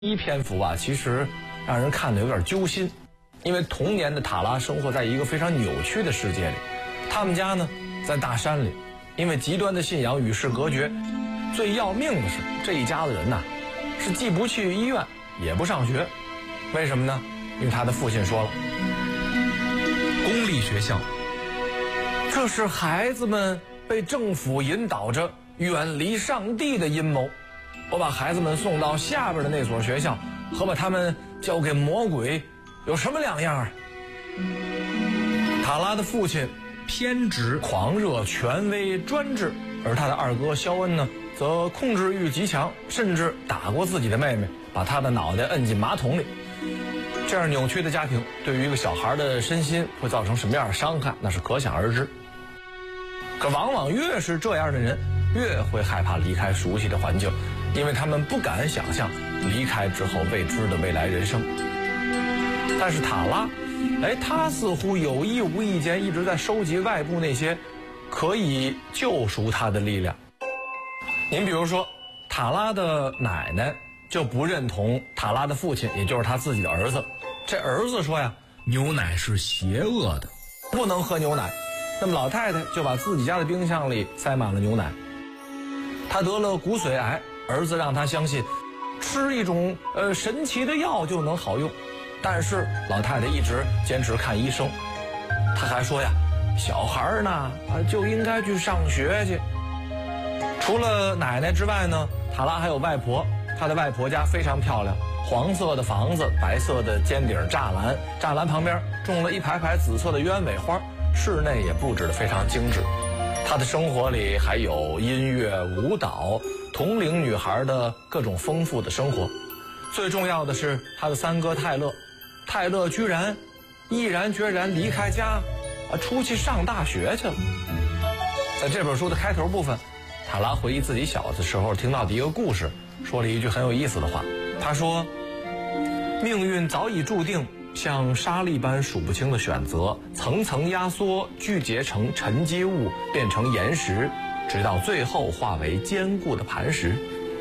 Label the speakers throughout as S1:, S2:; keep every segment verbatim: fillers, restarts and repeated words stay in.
S1: 一篇幅啊，其实让人看得有点揪心，因为童年的塔拉生活在一个非常扭曲的世界里。他们家呢在大山里，因为极端的信仰与世隔绝。最要命的是，这一家子人呐，是既不去医院，也不上学。为什么呢？因为他的父亲说了，
S2: 公立学校，
S1: 这是孩子们被政府引导着远离上帝的阴谋。我把孩子们送到下边的那所学校，和把他们交给魔鬼有什么两样啊？塔拉的父亲
S2: 偏执、
S1: 狂热、权威、专制，而他的二哥肖恩呢，则控制欲极强，甚至打过自己的妹妹，把他的脑袋摁进马桶里。这样扭曲的家庭，对于一个小孩的身心会造成什么样的伤害，那是可想而知。可往往越是这样的人，越会害怕离开熟悉的环境，因为他们不敢想象离开之后未知的未来人生。但是塔拉，哎，他似乎有意无意间一直在收集外部那些可以救赎他的力量。您比如说，塔拉的奶奶就不认同塔拉的父亲，也就是他自己的儿子。这儿子说呀，
S2: 牛奶是邪恶的，
S1: 不能喝牛奶。那么老太太就把自己家的冰箱里塞满了牛奶。他得了骨髓癌，儿子让他相信吃一种呃神奇的药就能好用，但是老太太一直坚持看医生。他还说呀，小孩呢啊就应该去上学去。除了奶奶之外呢，塔拉还有外婆。他的外婆家非常漂亮，黄色的房子，白色的尖顶栅栏，栅栏旁边种了一排排紫色的鸢尾花，室内也布置得非常精致。他的生活里还有音乐、舞蹈，同龄女孩的各种丰富的生活。最重要的是他的三哥泰勒，泰勒居然毅然决然离开家啊，出去上大学去了。在这本书的开头部分，塔拉回忆自己小的时候听到的一个故事，说了一句很有意思的话。他说，命运早已注定，像沙粒般数不清的选择，层层压缩，聚结成沉积物，变成岩石，直到最后化为坚固的磐石。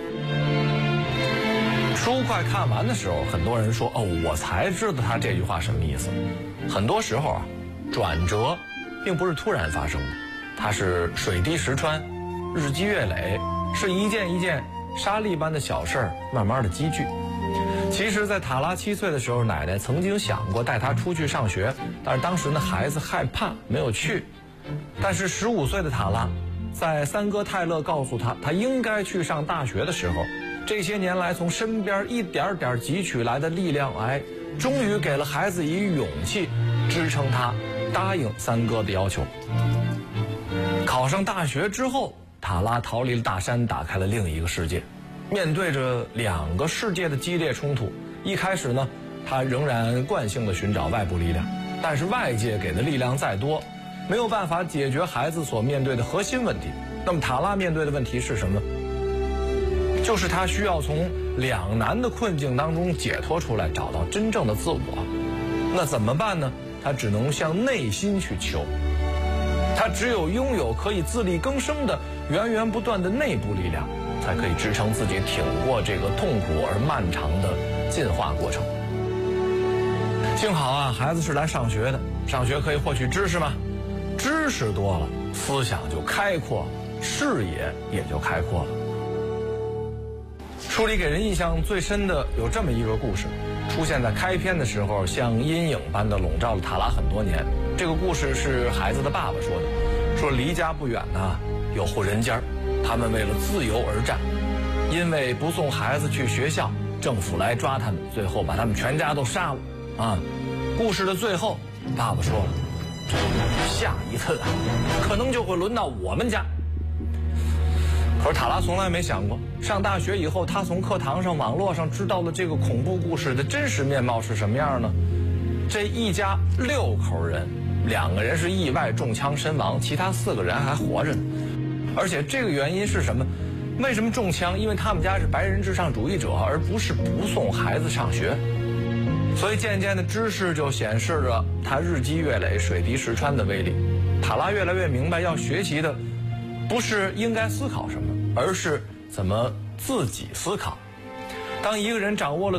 S1: 书快看完的时候，很多人说，哦，我才知道他这句话什么意思。很多时候啊，转折并不是突然发生的，它是水滴石穿，日积月累，是一件一件沙粒般的小事儿慢慢的积聚。其实在塔拉七岁的时候，奶奶曾经想过带他出去上学，但是当时呢孩子害怕没有去。但是十五岁的塔拉在三哥泰勒告诉他他应该去上大学的时候，这些年来从身边一点点汲取来的力量，哎，终于给了孩子以勇气，支撑他答应三哥的要求。考上大学之后，塔拉逃离了大山，打开了另一个世界。面对着两个世界的激烈冲突，一开始呢，他仍然惯性的寻找外部力量，但是外界给的力量再多，没有办法解决孩子所面对的核心问题。那么塔拉面对的问题是什么呢？就是他需要从两难的困境当中解脱出来，找到真正的自我。那怎么办呢？他只能向内心去求。他只有拥有可以自力更生的源源不断的内部力量，才可以支撑自己挺过这个痛苦而漫长的进化过程。幸好啊，孩子是来上学的，上学可以获取知识吗？知识多了，思想就开阔，视野也就开阔了。书里给人印象最深的有这么一个故事，出现在开篇的时候，像阴影般的笼罩了塔拉很多年。这个故事是孩子的爸爸说的，说离家不远呢，有户人家，他们为了自由而战，因为不送孩子去学校，政府来抓他们，最后把他们全家都杀了啊！故事的最后，爸爸说了，下一次啊，可能就会轮到我们家。可是塔拉从来没想过，上大学以后，他从课堂上、网络上知道了这个恐怖故事的真实面貌是什么样呢？这一家六口人，两个人是意外中枪身亡，其他四个人还活着呢。而且这个原因是什么？为什么中枪？因为他们家是白人至上主义者，而不是不送孩子上学。所以渐渐的知识就显示着他日积月累、水滴石穿的威力。塔拉越来越明白，要学习的不是应该思考什么，而是怎么自己思考。 当一个人掌握了